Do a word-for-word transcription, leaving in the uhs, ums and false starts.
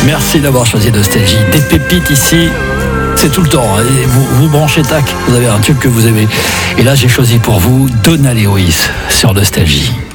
Merci d'avoir choisi Nostalgie. Des pépites ici, c'est tout le temps. Hein. Vous, vous branchez tac, vous avez un tube que vous aimez. Et là, j'ai choisi pour vous Donna Lewis sur Nostalgie.